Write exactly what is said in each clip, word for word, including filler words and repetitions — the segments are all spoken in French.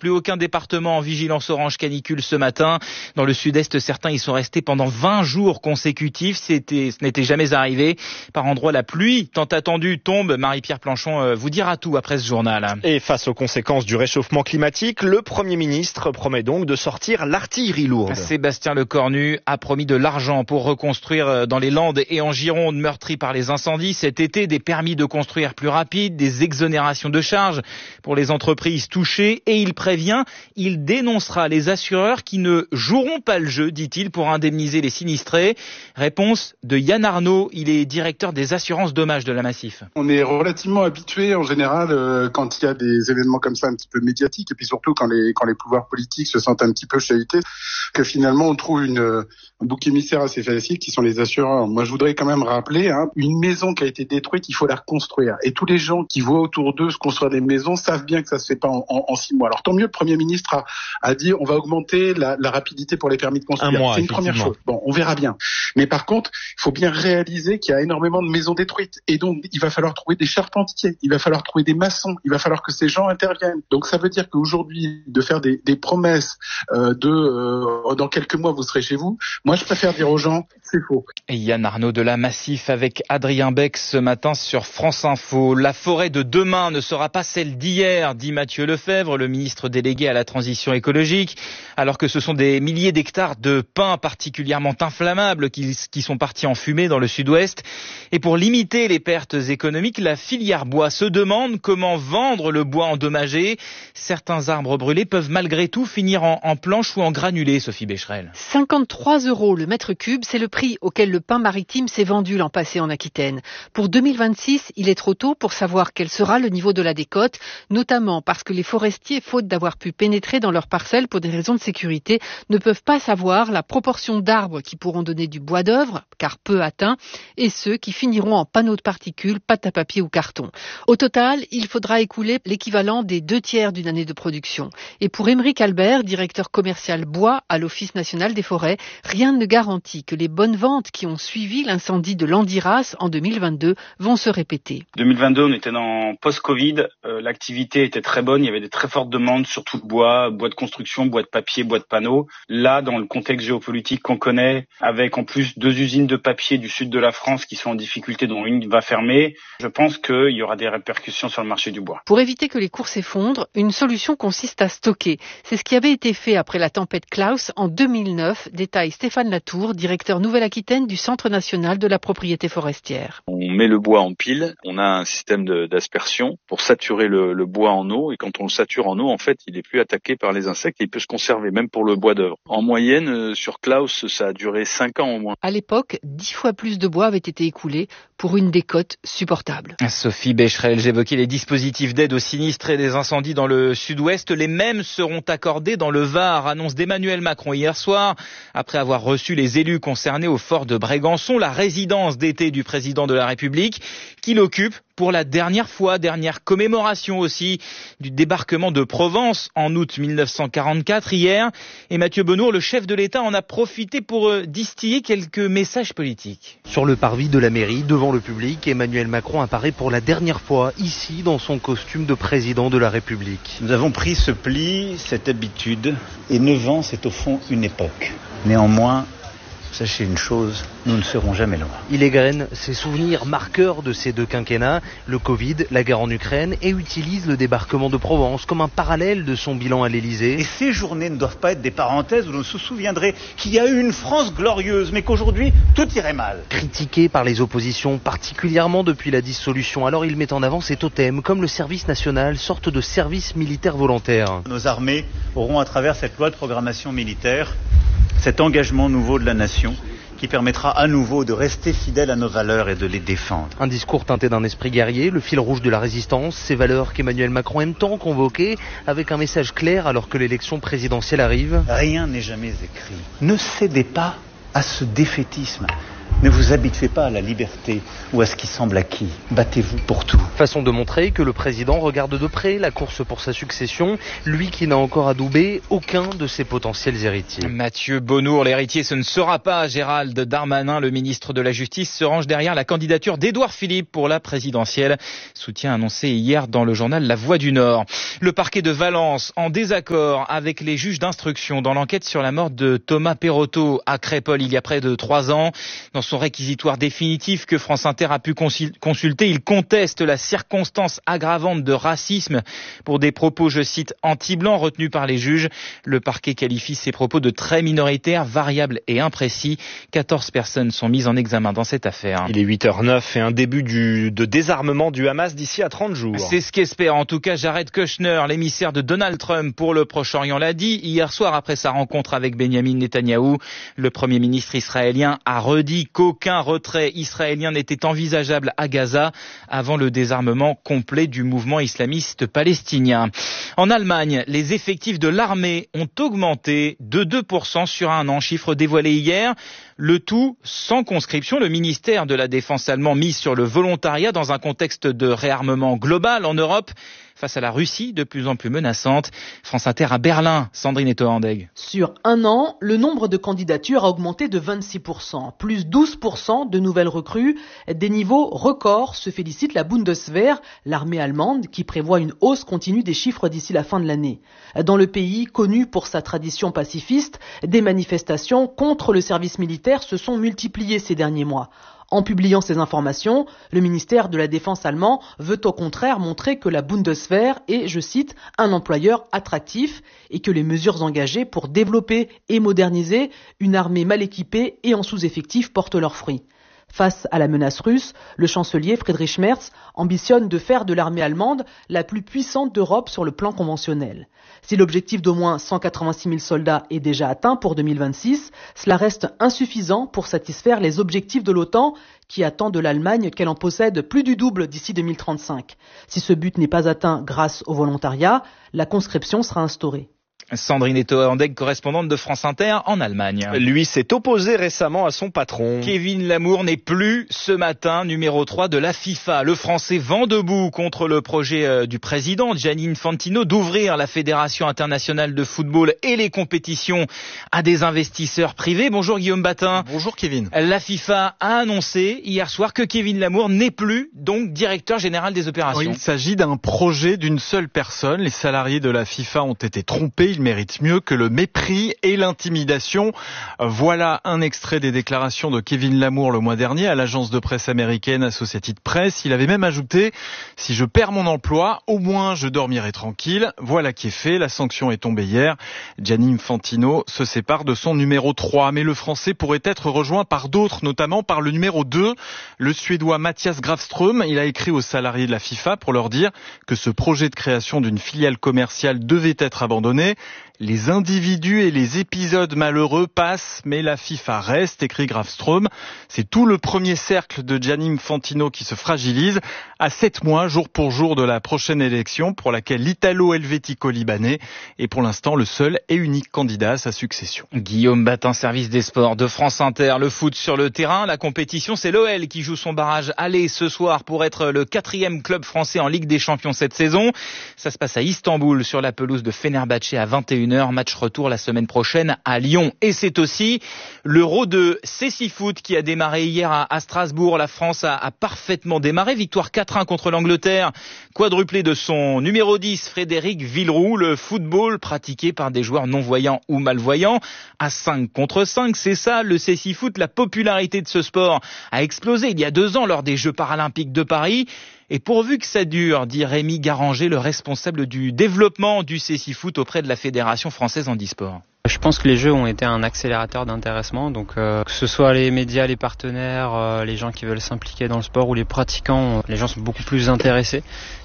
Plus aucun département en vigilance orange canicule ce matin. Dans le sud-est, certains y sont restés pendant vingt jours consécutifs. C'était, ce n'était jamais arrivé. Par endroits, la pluie tant attendue tombe. Marie-Pierre Planchon vous dira tout après ce journal. Et face aux conséquences du réchauffement climatique, le Premier ministre promet donc de sortir l'artillerie lourde. Sébastien Lecornu a promis de l'argent pour reconstruire dans les Landes et en Gironde meurtries par les incendies cet été, des permis de construire plus rapides, des exonérations de charges pour les entreprises touchées, et il prévient, il dénoncera les assureurs qui ne joueront pas le jeu, dit-il, pour indemniser les sinistrés. Réponse de Yann Arnaud, il est directeur des assurances dommages de la Massif. On est relativement habitué en général euh, quand il y a des événements comme ça un petit peu médiatiques, et puis surtout quand les quand les pouvoirs politiques se sentent un petit peu chahutés, que finalement on trouve une un bouc émissaire assez facile qui sont les assureurs. Moi je voudrais quand même rappeler, hein, une maison qui a été détruite, il faut la reconstruire. Et tous les gens qui voient autour d'eux se construire des maisons savent bien que ça se fait pas en, en, en six mois. Alors tant mieux, le Premier ministre a, a dit on va augmenter la, la rapidité pour les permis de construire. Un mois, c'est une première chose. Bon, on verra bien. Mais par contre, il faut bien réaliser qu'il y a énormément de maisons détruites. Et donc il va falloir trouver des charpentiers, il va falloir trouver des maçons, il va falloir que ces gens interviennent. Donc ça veut dire qu'aujourd'hui, de faire des, des promesses euh, de euh, dans quelques mois vous serez chez vous, moi je préfère dire aux gens c'est faux. Et Yann Arnaud de la Massif avec Adrien Beck ce matin sur France Info. La forêt de demain ne sera pas celle d'hier, dit Mathieu Lefebvre, le ministre délégué à la transition écologique, alors que ce sont des milliers d'hectares de pins particulièrement inflammables qui, qui sont partis en fumée dans le sud-ouest. Et pour limiter les pertes économiques, la filière bois se demande comment vendre le bois endommagé. Certains arbres brûlés peuvent malgré tout finir en, en planches ou en granulés, Sophie Becherel. cinquante-trois euros le mètre cube, c'est le prix auquel le pin maritime s'est vendu l'an passé en Aquitaine. Pour deux mille vingt-six, il est trop tôt pour savoir quel sera le niveau de la décote, notamment parce que les forestiers, faute d'avoir pu pénétrer dans leurs parcelles pour des raisons de sécurité, ne peuvent pas savoir la proportion d'arbres qui pourront donner du bois d'œuvre, car peu atteint, et ceux qui finiront en panneaux de particules, pâte à papier ou carton. Au total, il faudra écouler l'équivalent des deux tiers d'une année de production. Et pour Émeric Albert, directeur commercial bois à l'Office national des forêts, rien ne garantit que les bonnes ventes qui ont suivi l'incendie de Landiras en deux mille vingt-deux vont se répéter. deux mille vingt-deux, on était dans post-Covid, euh, l'activité était très bonne, il y avait des très fortes demandes sur tout le bois, bois de construction, bois de papier, bois de panneaux. Là, dans le contexte géopolitique qu'on connaît, avec en plus deux usines de papier du sud de la France qui sont en difficulté, dont une va fermer, je pense qu'il y aura des répercussions sur le marché du bois. Pour éviter que les cours s'effondrent, une solution consiste à stocker. C'est ce qui avait été fait après la tempête Klaus en deux mille neuf, détaille Stéphane Latour, directeur Nouvelle-Aquitaine du Centre national de la propriété forestière. On met le bois en pile, on a un système de, d'aspersion pour saturer le, le bois en eau, et quand on le sature en eau, en fait, il est plus attaqué par les insectes et il peut se conserver, même pour le bois d'œuvre. En moyenne, sur Klaus, ça a duré cinq ans au moins. À l'époque, dix fois plus de bois avait été écoulé pour une décote supportable. Sophie Becherel, j'évoquais les dispositifs d'aide aux sinistrés des incendies dans le sud-ouest. Les mêmes seront accordés dans le Var, annonce d'Emmanuel Macron hier soir, après avoir reçu les élus concernés au fort de Brégançon, la résidence d'été du président de la République, qu'il occupe pour la dernière fois, dernière commémoration aussi du débarquement de Provence en août mille neuf cent quarante-quatre hier. Et Mathieu Benoît, le chef de l'État, en a profité pour distiller quelques messages politiques. Sur le parvis de la mairie, devant le public, Emmanuel Macron apparaît pour la dernière fois ici dans son costume de président de la République. Nous avons pris ce pli, cette habitude, et neuf ans, c'est au fond une époque. Néanmoins, sachez une chose, nous ne serons jamais loin. Il égrène ses souvenirs marqueurs de ces deux quinquennats, le Covid, la guerre en Ukraine, et utilise le débarquement de Provence comme un parallèle de son bilan à l'Élysée. Et ces journées ne doivent pas être des parenthèses où l'on se souviendrait qu'il y a eu une France glorieuse, mais qu'aujourd'hui, tout irait mal. Critiqué par les oppositions, particulièrement depuis la dissolution, alors il met en avant ses totems, comme le service national, sorte de service militaire volontaire. Nos armées auront, à travers cette loi de programmation militaire, cet engagement nouveau de la nation qui permettra à nouveau de rester fidèle à nos valeurs et de les défendre. Un discours teinté d'un esprit guerrier, le fil rouge de la résistance, ces valeurs qu'Emmanuel Macron aime tant convoquer, avec un message clair alors que l'élection présidentielle arrive. Rien n'est jamais écrit. Ne cédez pas à ce défaitisme. Ne vous habituez pas à la liberté ou à ce qui semble acquis. Battez-vous pour tout. Façon de montrer que le président regarde de près la course pour sa succession, lui qui n'a encore adoubé aucun de ses potentiels héritiers. Mathieu Bonnour, l'héritier, ce ne sera pas Gérald Darmanin. Le ministre de la Justice se range derrière la candidature d'Édouard Philippe pour la présidentielle. Soutien annoncé hier dans le journal La Voix du Nord. Le parquet de Valence en désaccord avec les juges d'instruction dans l'enquête sur la mort de Thomas Perotto à Crépol il y a près de trois ans. Dans son réquisitoire définitif que France Inter a pu consulter, il conteste la circonstance aggravante de racisme pour des propos, je cite, anti-blancs retenus par les juges. Le parquet qualifie ces propos de très minoritaires, variables et imprécis. quatorze personnes sont mises en examen dans cette affaire. Il est huit heures neuf et un début du, de désarmement du Hamas d'ici à trente jours. C'est ce qu'espère en tout cas Jared Kushner, l'émissaire de Donald Trump pour le Proche-Orient, l'a dit hier soir après sa rencontre avec Benjamin Netanyahou. Le Premier ministre israélien a redit qu'aucun retrait israélien n'était envisageable à Gaza avant le désarmement complet du mouvement islamiste palestinien. En Allemagne, les effectifs de l'armée ont augmenté de deux pour cent sur un an, chiffre dévoilé hier. Le tout sans conscription. Le ministère de la Défense allemand mise sur le volontariat dans un contexte de réarmement global en Europe face à la Russie de plus en plus menaçante. France Inter à Berlin, Sandrine Etoandeg. Sur un an, le nombre de candidatures a augmenté de vingt-six pour cent, plus douze pour cent de nouvelles recrues, des niveaux records, se félicite la Bundeswehr, l'armée allemande, qui prévoit une hausse continue des chiffres d'ici la fin de l'année. Dans le pays, connu pour sa tradition pacifiste, des manifestations contre le service militaire se sont multipliées ces derniers mois. En publiant ces informations, le ministère de la Défense allemand veut au contraire montrer que la Bundeswehr est, je cite, un employeur attractif et que les mesures engagées pour développer et moderniser une armée mal équipée et en sous-effectif portent leurs fruits. Face à la menace russe, le chancelier Friedrich Merz ambitionne de faire de l'armée allemande la plus puissante d'Europe sur le plan conventionnel. Si l'objectif d'au moins cent quatre-vingt-six mille soldats est déjà atteint pour deux mille vingt-six, cela reste insuffisant pour satisfaire les objectifs de l'OTAN qui attend de l'Allemagne qu'elle en possède plus du double d'ici deux mille trente-cinq. Si ce but n'est pas atteint grâce au volontariat, la conscription sera instaurée. Sandrine Etoandeg, correspondante de France Inter en Allemagne. Lui s'est opposé récemment à son patron. Kevin Lamour n'est plus ce matin numéro trois de la FIFA. Le Français vent debout contre le projet du président Gianni Infantino d'ouvrir la Fédération internationale de football et les compétitions à des investisseurs privés. Bonjour Guillaume Batin. Bonjour Kevin. La FIFA a annoncé hier soir que Kevin Lamour n'est plus donc directeur général des opérations. Oui, il s'agit d'un projet d'une seule personne. Les salariés de la FIFA ont été trompés. Il mérite mieux que le mépris et l'intimidation. Voilà un extrait des déclarations de Kevin Lamour le mois dernier à l'agence de presse américaine Associated Press. Il avait même ajouté « Si je perds mon emploi, au moins je dormirai tranquille ». Voilà qui est fait, la sanction est tombée hier. Gianni Infantino se sépare de son numéro trois, mais le Français pourrait être rejoint par d'autres, notamment par le numéro deux, le Suédois Mattias Grafström. Il a écrit aux salariés de la FIFA pour leur dire que ce projet de création d'une filiale commerciale devait être abandonné. Les individus et les épisodes malheureux passent, mais la FIFA reste, écrit Grafström. C'est tout le premier cercle de Gianni Infantino qui se fragilise à sept mois, jour pour jour, de la prochaine élection pour laquelle l'Italo-Helvético-Libanais est pour l'instant le seul et unique candidat à sa succession. Guillaume Batin, service des sports de France Inter. Le foot sur le terrain, la compétition, c'est l'O L qui joue son barrage aller ce soir pour être le quatrième club français en Ligue des Champions cette saison. Ça se passe à Istanbul sur la pelouse de Fenerbahçe à vingt et une heures. Match retour la semaine prochaine à Lyon. Et c'est aussi l'Euro de Cécifoot qui a démarré hier à Strasbourg. La France a, a parfaitement démarré. Victoire quatre un contre l'Angleterre. Quadruplé de son numéro dix, Frédéric Villeroux. Le football pratiqué par des joueurs non-voyants ou malvoyants. À cinq contre cinq, c'est ça le Cécifoot. La popularité de ce sport a explosé il y a deux ans lors des Jeux paralympiques de Paris. Et pourvu que ça dure, dit Rémi Garanger, le responsable du développement du Cécifoot auprès de la Fédération française handisport. Je pense que les Jeux ont été un accélérateur d'intéressement, donc euh, que ce soit les médias, les partenaires, euh, les gens qui veulent s'impliquer dans le sport ou les pratiquants, les gens sont beaucoup plus intéressés.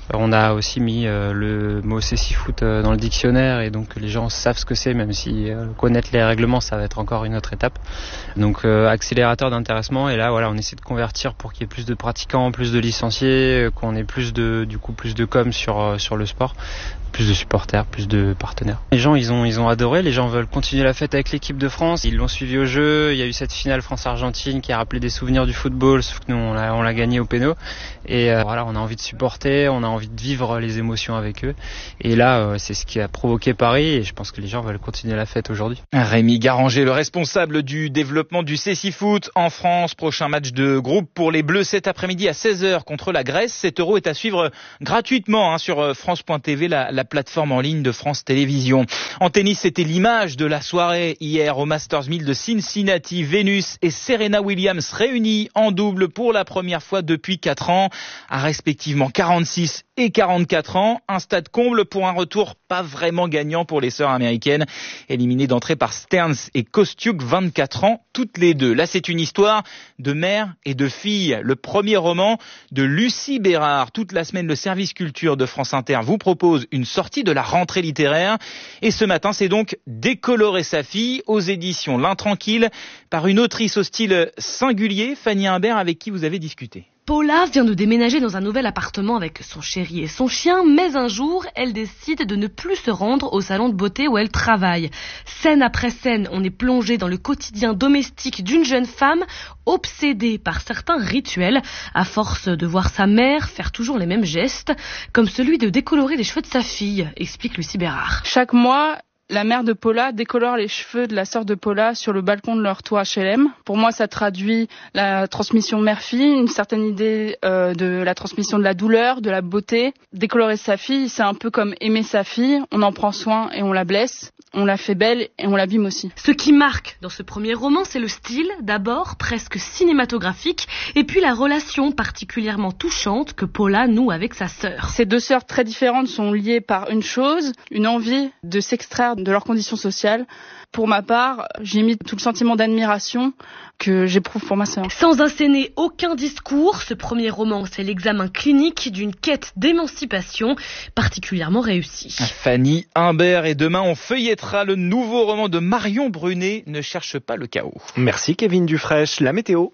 On a aussi mis euh, le mot cécifoot euh, dans le dictionnaire et donc les gens savent ce que c'est, même si euh, connaître les règlements, ça va être encore une autre étape. Donc euh, accélérateur d'intéressement, et là voilà, on essaie de convertir pour qu'il y ait plus de pratiquants, plus de licenciés, euh, qu'on ait plus de du coup plus de com sur euh, sur le sport. Plus de supporters, plus de partenaires. Les gens, ils ont, ils ont adoré. Les gens veulent continuer la fête avec l'équipe de France. Ils l'ont suivi au jeu. Il y a eu cette finale France-Argentine qui a rappelé des souvenirs du football, sauf que nous, on l'a, on l'a gagné au péno. Et euh, voilà, on a envie de supporter, on a envie de vivre les émotions avec eux. Et là, euh, c'est ce qui a provoqué Paris. Et je pense que les gens veulent continuer la fête aujourd'hui. Rémi Garanger, le responsable du développement du cécifoot en France. Prochain match de groupe pour les Bleus cet après-midi à seize heures contre la Grèce. Cet Euro est à suivre gratuitement hein, sur France point T V, la, la plateforme en ligne de France Télévisions. En tennis, c'était l'image de la soirée hier au Masters mille de Cincinnati. Venus et Serena Williams réunies en double pour la première fois depuis quatre ans, à respectivement quarante-six et quarante-quatre ans. Un stade comble pour un retour pas vraiment gagnant pour les sœurs américaines, éliminées d'entrée par Stearns et Kostiuk, vingt-quatre ans toutes les deux. Là, c'est une histoire de mère et de fille. Le premier roman de Lucie Bérard. Toute la semaine, le service culture de France Inter vous propose une sortie de la rentrée littéraire. Et ce matin, c'est donc Décolorer sa fille aux éditions L'Intranquille par une autrice au style singulier, Fanny Imbert, avec qui vous avez discuté. Paula vient de déménager dans un nouvel appartement avec son chéri et son chien, mais un jour, elle décide de ne plus se rendre au salon de beauté où elle travaille. Scène après scène, on est plongé dans le quotidien domestique d'une jeune femme obsédée par certains rituels, à force de voir sa mère faire toujours les mêmes gestes, comme celui de décolorer les cheveux de sa fille, explique Lucie Bérard. Chaque mois, la mère de Paula décolore les cheveux de la sœur de Paula sur le balcon de leur toit H L M. Pour moi, ça traduit la transmission mère-fille, une certaine idée euh, de la transmission de la douleur, de la beauté. Décolorer sa fille, c'est un peu comme aimer sa fille. On en prend soin et on la blesse. On la fait belle et on l'abîme aussi. Ce qui marque dans ce premier roman, c'est le style, d'abord presque cinématographique, et puis la relation particulièrement touchante que Paula noue avec sa sœur. Ces deux sœurs très différentes sont liées par une chose, une envie de s'extraire de leurs conditions sociales. Pour ma part, j'ai mis tout le sentiment d'admiration que j'éprouve pour ma sœur. Sans asséner aucun discours, ce premier roman, c'est l'examen clinique d'une quête d'émancipation particulièrement réussie. Fanny Imbert, et demain on feuillettera le nouveau roman de Marion Brunet, Ne cherche pas le chaos. Merci Kevin Dufraîche. La météo.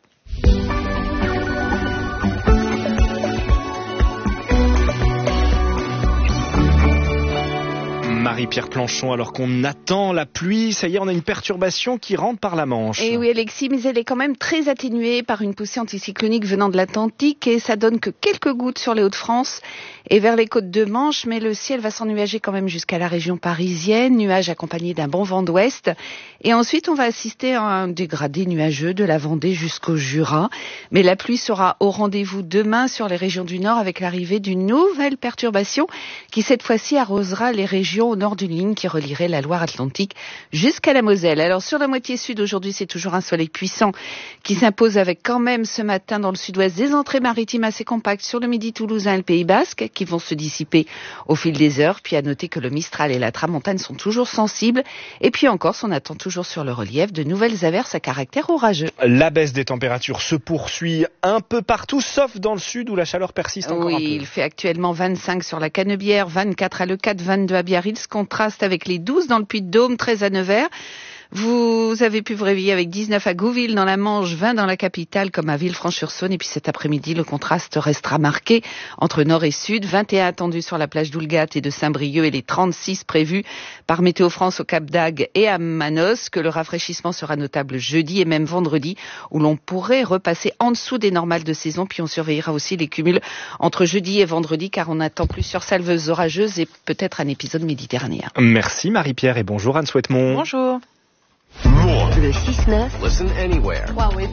Marie-Pierre Planchon, alors qu'on attend la pluie, ça y est, on a une perturbation qui rentre par la Manche. Et oui, Alexis, mais elle est quand même très atténuée par une poussée anticyclonique venant de l'Atlantique, et ça donne que quelques gouttes sur les Hauts-de-France et vers les côtes de Manche, mais le ciel va s'ennuager quand même jusqu'à la région parisienne, nuages accompagnés d'un bon vent d'ouest. Et ensuite, on va assister à un dégradé nuageux de la Vendée jusqu'au Jura. Mais la pluie sera au rendez-vous demain sur les régions du Nord avec l'arrivée d'une nouvelle perturbation qui, cette fois-ci, arrosera les régions au nord d'une ligne qui relierait la Loire-Atlantique jusqu'à la Moselle. Alors, sur la moitié sud, aujourd'hui, c'est toujours un soleil puissant qui s'impose avec quand même ce matin dans le sud-ouest des entrées maritimes assez compactes sur le midi toulousain et le Pays Basque qui vont se dissiper au fil des heures. Puis à noter que le Mistral et la Tramontane sont toujours sensibles. Et puis en Corse, on attend toujours sur le relief de nouvelles averses à caractère orageux. La baisse des températures se poursuit un peu partout, sauf dans le sud où la chaleur persiste encore oui, un peu. Oui, il fait actuellement vingt-cinq sur la Canebière, vingt-quatre à Leucate, vingt-deux à Biarritz, contraste avec les douze dans le Puy-de-Dôme, treize à Nevers. Vous avez pu vous réveiller avec dix-neuf à Gouville dans la Manche, vingt dans la capitale comme à Villefranche-sur-Saône. Et puis cet après-midi, le contraste restera marqué entre nord et sud. vingt et un attendus sur la plage d'Oulgat et de Saint-Brieuc et les trente-six prévus par Météo France au Cap d'Agde et à Manos. Que le rafraîchissement sera notable jeudi et même vendredi où l'on pourrait repasser en dessous des normales de saison. Puis on surveillera aussi les cumuls entre jeudi et vendredi car on attend plusieurs salves orageuses et peut-être un épisode méditerranéen. Merci Marie-Pierre et bonjour Anne Souhaitemont. Bonjour. Le six neuf. Listen anywhere.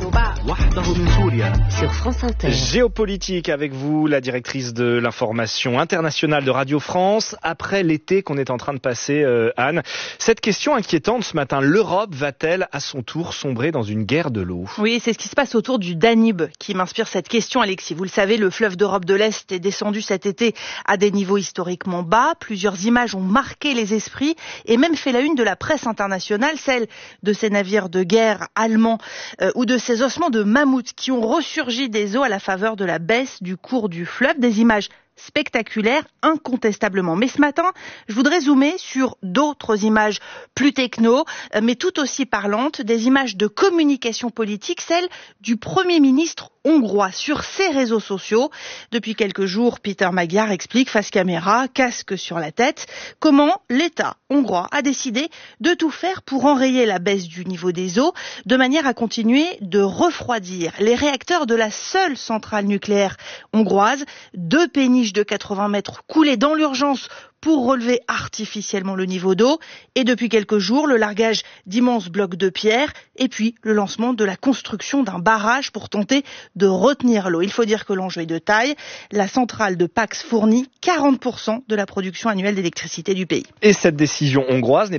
Sur France Inter. Géopolitique avec vous, la directrice de l'information internationale de Radio France. Après l'été qu'on est en train de passer, euh, Anne, cette question inquiétante ce matin, l'Europe va-t-elle à son tour sombrer dans une guerre de l'eau ? Oui, c'est ce qui se passe autour du Danube qui m'inspire cette question, Alexis. Vous le savez, le fleuve d'Europe de l'Est est descendu cet été à des niveaux historiquement bas. Plusieurs images ont marqué les esprits et même fait la une de la presse internationale, celle de ces navires de guerre allemands euh, ou de ces ossements de mammouths qui ont ressurgi des eaux à la faveur de la baisse du cours du fleuve. Des images spectaculaire, incontestablement. Mais ce matin, je voudrais zoomer sur d'autres images plus techno, mais tout aussi parlantes, des images de communication politique, celles du Premier ministre hongrois sur ses réseaux sociaux. Depuis quelques jours, Peter Magyar explique face caméra, casque sur la tête, comment l'État hongrois a décidé de tout faire pour enrayer la baisse du niveau des eaux, de manière à continuer de refroidir les réacteurs de la seule centrale nucléaire hongroise, deux péniches de quatre-vingts mètres coulées dans l'urgence pour relever artificiellement le niveau d'eau, et depuis quelques jours, le largage d'immenses blocs de pierre, et puis le lancement de la construction d'un barrage pour tenter de retenir l'eau. Il faut dire que l'enjeu est de taille. La centrale de Paks fournit quarante pour cent de la production annuelle d'électricité du pays. Et cette décision hongroise n'est